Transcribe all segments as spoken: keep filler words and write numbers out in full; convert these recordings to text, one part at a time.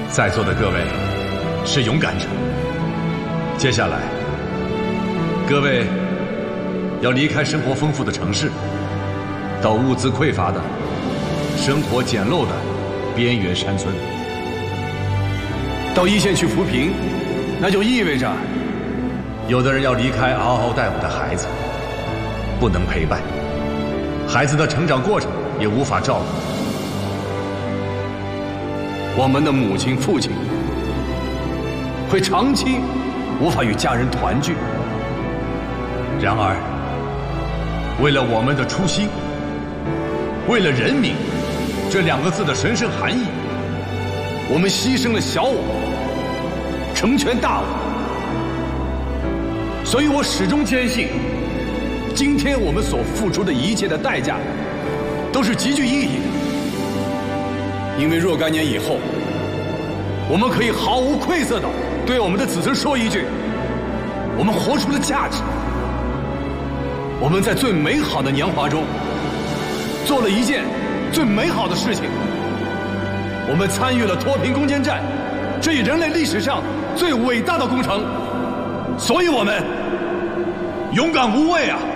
在座的各位是勇敢者，接下来，各位要离开生活丰富的城市，到物资匮乏的、生活简陋的边缘山村。 到一线去扶贫，那就意味着， 有的人要离开嗷嗷待哺的孩子，不能陪伴，孩子的成长过程也无法照顾。 我们的母亲、父亲会长期无法与家人团聚。 然而，为了我们的初心，为了人民这两个字的神圣含义， 我们牺牲了小我，成全大我。所以我始终坚信，今天我们所付出的一切的代价，都是极具意义的。因为若干年以后，我们可以毫无愧色地对我们的子孙说一句：我们活出了价值。我们在最美好的年华中，做了一件最美好的事情。我们参与了脱贫攻坚战，这一人类历史上最伟大的工程。所以我们勇敢无畏啊！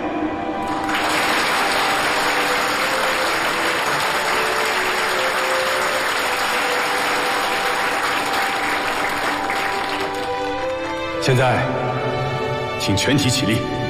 现在，请全体起立。